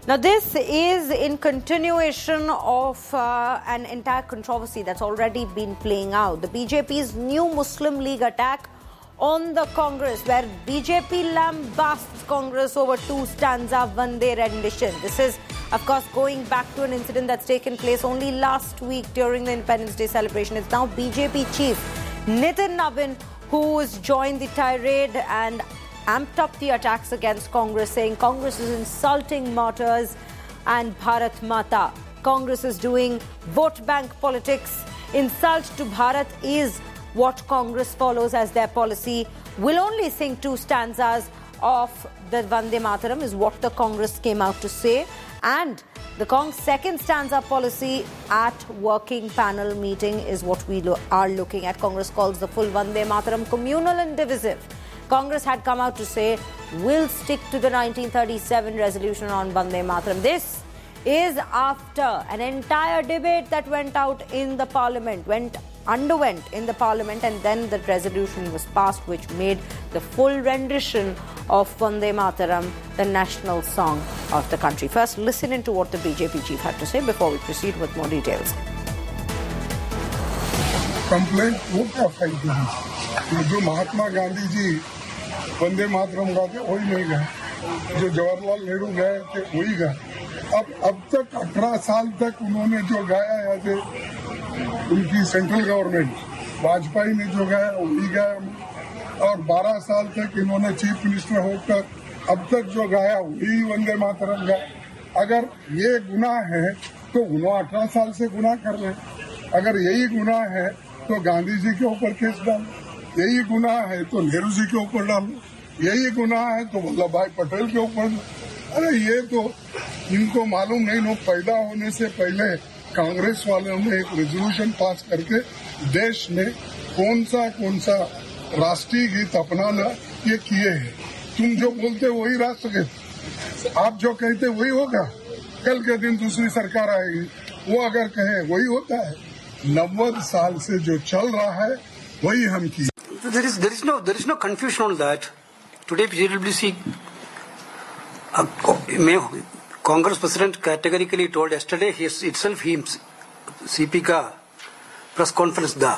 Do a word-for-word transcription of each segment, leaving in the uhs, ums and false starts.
Now, this is in continuation of uh, an entire controversy that's already been playing out. The B J P's new Muslim League attack on the Congress, where B J P lambasts Congress over two stanza Vande rendition. This is, of course, going back to an incident that's taken place only last week during the Independence Day celebration. It's now B J P chief Nitin Nabin who has joined the tirade and amped up the attacks against Congress, saying Congress is insulting martyrs and Bharat Mata. Congress is doing vote bank politics. Insult to Bharat is what Congress follows as their policy. Will only sing two stanzas of the Vande Mataram is what the Congress came out to say. And the Cong's second stanza policy at working panel meeting is what we lo- are looking at. Congress calls the full Vande Mataram communal and divisive. Congress had come out to say, we'll stick to the nineteen thirty-seven resolution on Vande Mataram. This is after an entire debate that went out in the parliament, went underwent in the parliament, and then the resolution was passed, which made the full rendition of Vande Mataram the national song of the country. First, listen into what the B J P chief had to say before we proceed with more details. Complaint वो क्या फायदा? जो महात्मा गांधी जी वंदे मातरम गाते वही नहीं गए, जो जवाहरलाल नेहरू गए थे वही गए. अब अब तक अठारह साल तक उन्होंने जो गाया है, उनकी सेंट्रल गवर्नमेंट वाजपेयी ने जो गाया वही गाया, और बारह साल तक इन्होंने चीफ मिनिस्टर होकर अब तक जो गाया वही वंदे मातरम गाया. अगर ये गुनाह है तो उन्होंने अठारह साल से गुनाह कर रहे हैं. अगर यही गुनाह है तो गांधी जी के ऊपर केस डालो, यही गुनाह है तो नेहरू जी के ऊपर डालो, यही गुनाह है तो वल्लभ भाई पटेल के ऊपर. अरे ये तो इनको मालूम नहीं, लोग पैदा होने से पहले कांग्रेस वालों ने एक रेजोल्यूशन पास करके देश में कौन सा कौन सा राष्ट्रीय गीत अपनाना ये किए हैं. तुम जो बोलते वही राष्ट्रगीत, आप जो कहते वही होगा. कल के दिन दूसरी सरकार आएगी, वो अगर कहे वही होता है. नब्बे साल से जो चल रहा है वही हम किए. There is there is no there is no confusion on that. Today J W C uh, Congress President categorically told yesterday he itself he C P का press conference दा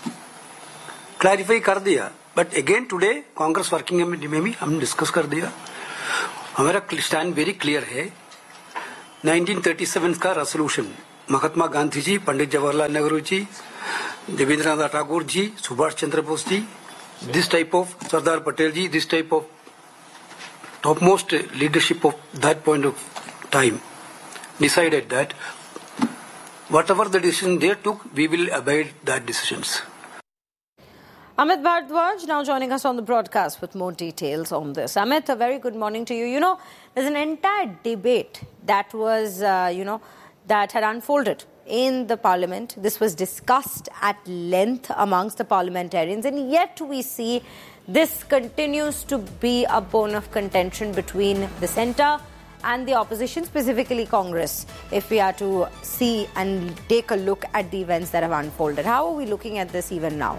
clarify कर दिया. But again today Congress working committee में भी हम discuss कर दिया. हमारा स्टैंड वेरी क्लियर है. नाइनटीन थर्टी सेवन का resolution Mahatma Gandhi ji, Pandit Jawaharlal Nehru ji, Debendranath Thakur ji, Subhash Chandra Bose ji, this type of Sardar Patel ji, this type of topmost leadership of that point of time decided that whatever the decision they took, we will obey that decisions. Amit Bharadwaj now joining us on the broadcast with more details on this. Amit, a very good morning to you. You know, there's an entire debate that was, uh, you know, that had unfolded in the parliament. This was discussed at length amongst the parliamentarians, and yet we see this continues to be a bone of contention between the centre and the opposition, specifically Congress, if we are to see and take a look at the events that have unfolded. How are we looking at this even now?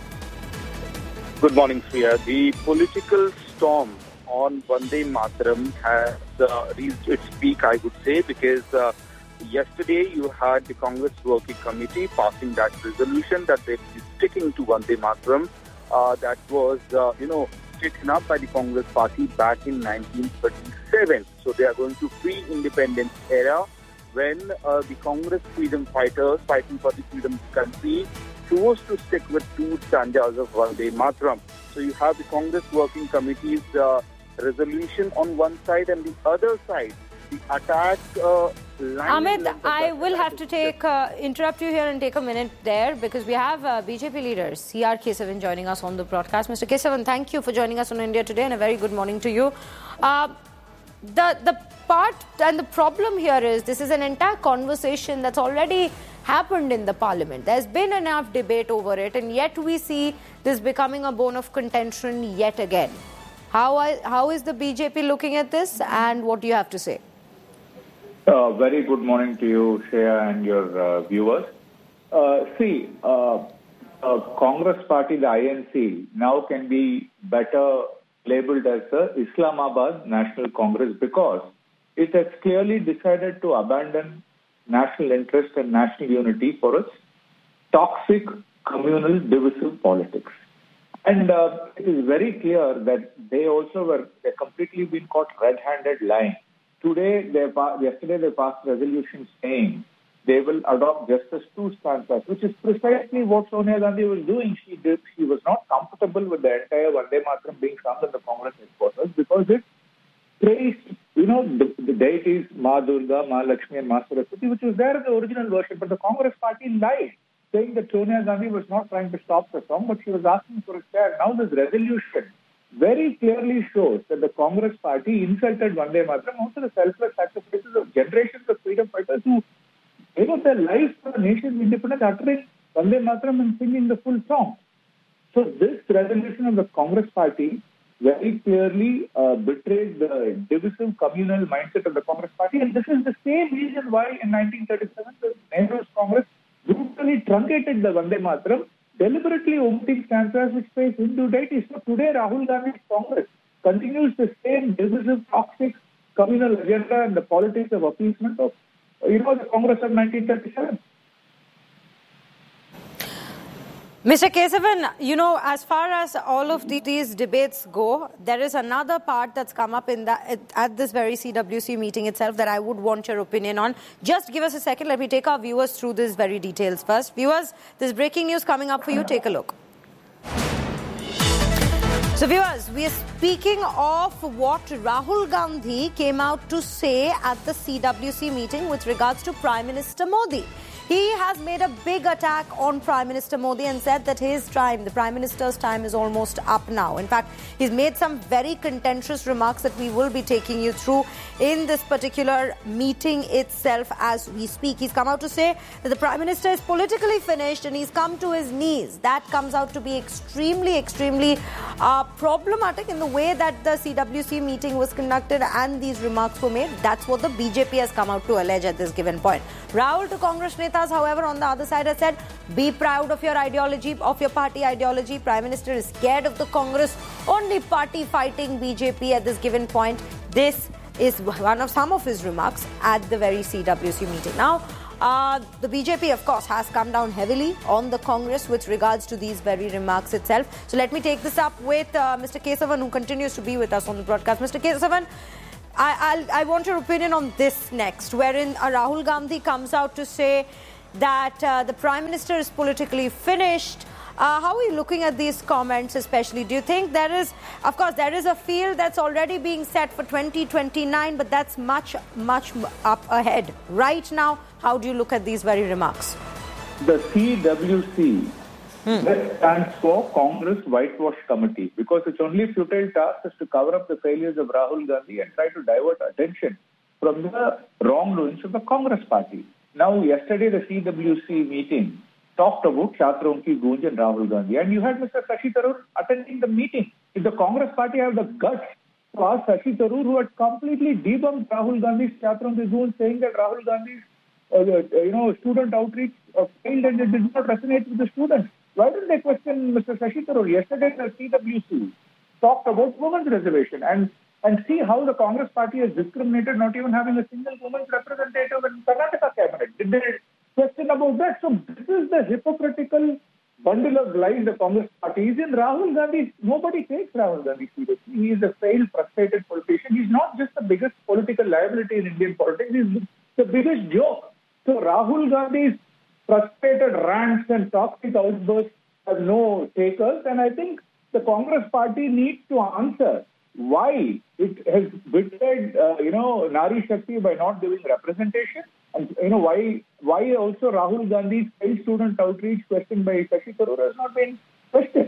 Good morning, Sriya. The political storm on Vande Mataram has uh, reached its peak, I would say, because uh, yesterday you had the Congress Working Committee passing that resolution that they will be sticking to Vande Mataram. Uh, that was, uh, you know, taken up by the Congress Party back in nineteen thirty-seven. So they are going to pre-independence era when uh, the Congress freedom fighters fighting for the freedom of the country chose to stick with two stanzas of Vande Mataram. So you have the Congress Working Committee's uh, resolution on one side, and the other side, the attack. Uh, Amit, I will have to take uh, interrupt you here and take a minute there, because we have uh, B J P leader C R Kesavan joining us on the broadcast. Mister Kesavan, thank you for joining us on India Today, and a very good morning to you. Uh, the the part and the problem here is this is an entire conversation that's already happened in the parliament. There's been enough debate over it, and yet we see this becoming a bone of contention yet again. How I, how is the B J P looking at this, and what do you have to say? Uh, very good morning to you, Shreya, and your uh, viewers. Uh, see, uh, uh, Congress Party, the I N C, now can be better labeled as the Islamabad National Congress, because it has clearly decided to abandon national interest and national unity for its toxic, communal, divisive politics. And uh, it is very clear that they also were they completely been caught red-handed lying. Today, they yesterday they passed a resolution saying they will adopt just as two stanzas, which is precisely what Sonia Gandhi was doing. She did. She was not comfortable with the entire Vande Mataram being sung in the Congress headquarters because it praised, you know, the, the deities Ma Durga, Ma Lakshmi, and Ma Saraswati, which was there in the original version. But the Congress party lied, saying that Sonia Gandhi was not trying to stop the song, but she was asking for a share. Now this resolution very clearly shows that the Congress party insulted Vande Mataram, also the selfless sacrifices of generations of freedom fighters who gave up their lives for the nation's independence, uttering Vande Mataram and singing the full song. So this resolution of the Congress party very clearly uh, betrays the divisive communal mindset of the Congress party, and this is the same reason why in nineteen thirty-seven the Nehru's Congress brutally truncated the Vande Mataram, deliberately omitting stanzas which praise Hindu deities. So today Rahul Gandhi's Congress continues the same divisive, toxic communal agenda and the politics of appeasement of, you know, the Congress of nineteen thirty-seven. Mister Kesavan, you know, as far as all of the, these debates go, there is another part that's come up in the, at this very C W C meeting itself that I would want your opinion on. Just give us a second. Let me take our viewers through these very details first. Viewers, there's breaking news coming up for you. Take a look. So viewers, we are speaking of what Rahul Gandhi came out to say at the C W C meeting with regards to Prime Minister Modi. He has made a big attack on Prime Minister Modi and said that his time, the Prime Minister's time, is almost up now. In fact, he's made some very contentious remarks that we will be taking you through in this particular meeting itself as we speak. He's come out to say that the Prime Minister is politically finished and he's come to his knees. That comes out to be extremely, extremely uh, problematic in the way that the C W C meeting was conducted and these remarks were made. That's what the B J P has come out to allege at this given point. Rahul to Congress Netas, however, on the other side has said, be proud of your ideology, of your party ideology. Prime Minister is scared of the Congress, only party fighting B J P at this given point. This is one of some of his remarks at the very C W C meeting. Now, uh, the B J P, of course, has come down heavily on the Congress with regards to these very remarks itself. So let me take this up with uh, Mister Kesavan, who continues to be with us on the broadcast. Mister Kesavan, I, I'll, I want your opinion on this next, wherein uh, Rahul Gandhi comes out to say that uh, the Prime Minister is politically finished. Uh, how are you looking at these comments especially? Do you think there is, of course, there is a field that's already being set for twenty twenty-nine, but that's much, much up ahead. Right now, how do you look at these very remarks? The C W C Hmm. that stands for Congress Whitewash Committee, because its only futile task is to cover up the failures of Rahul Gandhi and try to divert attention from the wrongdoings of the Congress party. Now, yesterday the C W C meeting talked about Chhatron Ki Goonj and Rahul Gandhi, and you had Mister Shashi Tharoor attending the meeting. If the Congress party have the guts to ask Shashi Tharoor, who had completely debunked Rahul Gandhi's Chhatron Ki Goonj, saying that Rahul Gandhi's uh, you know student outreach uh, failed and it did not resonate with the students. Why didn't they question Mister Shashi Tharoor? Yesterday, the C W C talked about women's reservation and, and see how the Congress party has discriminated, not even having a single women's representative in Karnataka cabinet. Did they question about that? So this is the hypocritical bundle of lies the Congress party is in. Rahul Gandhi, nobody takes Rahul Gandhi seriously. He is a failed, frustrated politician. He's not just the biggest political liability in Indian politics. He's the biggest joke. So Rahul Gandhi's frustrated rants and toxic outbursts have no takers, and I think the Congress party needs to answer why it has betrayed, uh, you know, Nari Shakti by not giving representation, and you know why why also Rahul Gandhi's failed student outreach questioned by Shashi Tharoor has not been questioned.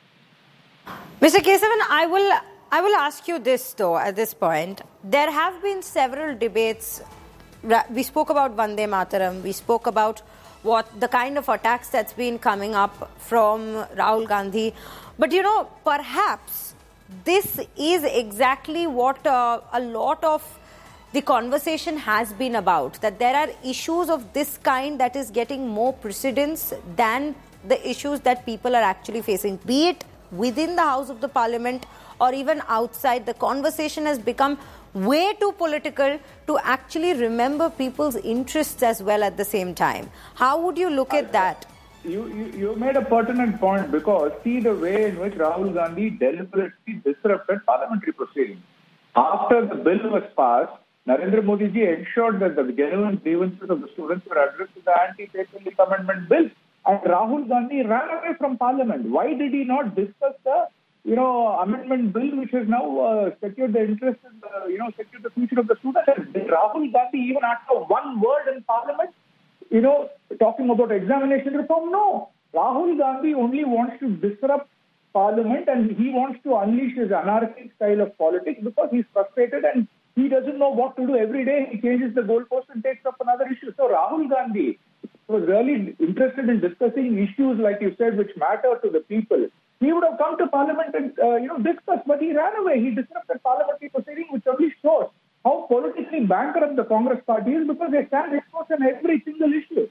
Mister Kesavan, I will I will ask you this though. At this point, there have been several debates. We spoke about Vande Mataram. We spoke about what the kind of attacks that's been coming up from Rahul Gandhi. But, you know, perhaps this is exactly what uh, a lot of the conversation has been about, that there are issues of this kind that is getting more precedence than the issues that people are actually facing, be it within the House of the Parliament or even outside, the conversation has become way too political to actually remember people's interests as well at the same time. How would you look at that? You, you, you made a pertinent point, because see the way in which Rahul Gandhi deliberately disrupted parliamentary proceedings. After the bill was passed, Narendra Modi ji ensured that the genuine grievances of the students were addressed to the anti-paper leak amendment bill. And Rahul Gandhi ran away from parliament. Why did he not discuss the, you know, amendment bill which has now uh, secured the interest in the, you know, secured the future of the students? And did Rahul Gandhi even utter one word in parliament, you know, talking about examination reform? No. Rahul Gandhi only wants to disrupt parliament, and he wants to unleash his anarchic style of politics because he's frustrated and he doesn't know what to do. Every day he changes the goalpost and takes up another issue. So Rahul Gandhi was really interested in discussing issues, like you said, which matter to the people. He would have come to parliament and, uh, you know, discussed, but he ran away. He disrupted parliamentary proceedings, which only shows how politically bankrupt the Congress party is, because they stand exposed on every single issue.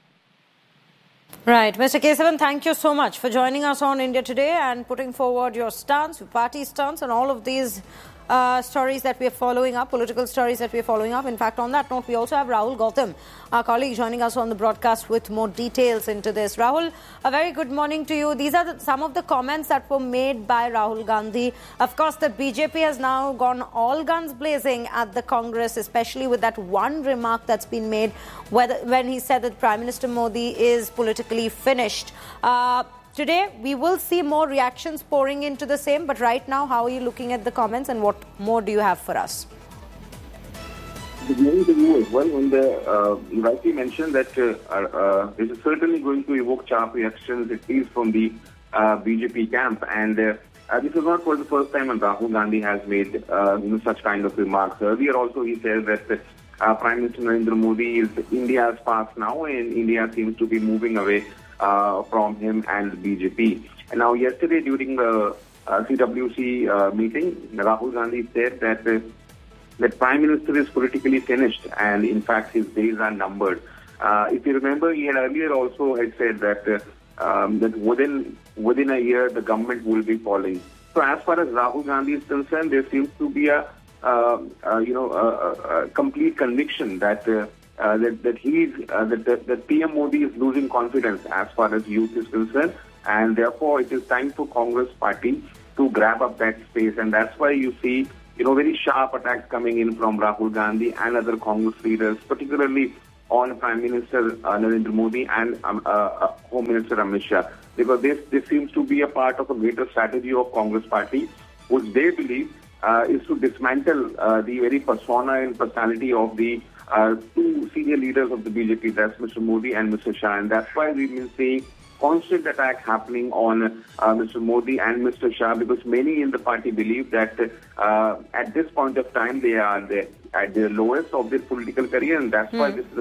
Right. Mister Kesavan, thank you so much for joining us on India Today and putting forward your stance, your party stance, and all of these Uh, stories that we are following up, political stories that we are following up. In fact, on that note, we also have Rahul Gautam, our colleague, joining us on the broadcast with more details into this. Rahul, a very good morning to you. These are the, some of the comments that were made by Rahul Gandhi. Of course, the B J P has now gone all guns blazing at the Congress, especially with that one remark that's been made whether, when he said that Prime Minister Modi is politically finished. Uh, Today, we will see more reactions pouring into the same. But right now, how are you looking at the comments, and what more do you have for us? Good morning to you as well. When the, uh, you rightly mentioned that uh, uh, this is certainly going to evoke sharp reactions, at least from the uh, B J P camp. And uh, uh, this is not for the first time when Rahul Gandhi has made uh, you know, such kind of remarks. Earlier also, he said that uh, Prime Minister Narendra Modi is India's past now, and India seems to be moving away Uh, from him and the B J P. And now yesterday during the uh, C W C uh, meeting, Rahul Gandhi said that uh, that Prime Minister is politically finished, and in fact his days are numbered. Uh, if you remember, he had earlier also had said that uh, um, that within within a year the government will be falling. So as far as Rahul Gandhi is concerned, there seems to be a uh, uh, you know a, a, a complete conviction that uh, Uh, that that he's uh, that, that that P M Modi is losing confidence as far as youth is concerned, and therefore it is time for Congress party to grab up that space, and that's why you see you know very sharp attacks coming in from Rahul Gandhi and other Congress leaders, particularly on Prime Minister uh, Narendra Modi and um, uh, Home Minister Amit Shah, because this this seems to be a part of a greater strategy of Congress party, which they believe uh, is to dismantle uh, the very persona and personality of the Uh, two senior leaders of the B J P, that's Mister Modi and Mister Shah. And that's why we've been seeing constant attack happening on uh, Mister Modi and Mister Shah, because many in the party believe that uh, at this point of time they are the, at the lowest of their political career, and that's hmm. why this is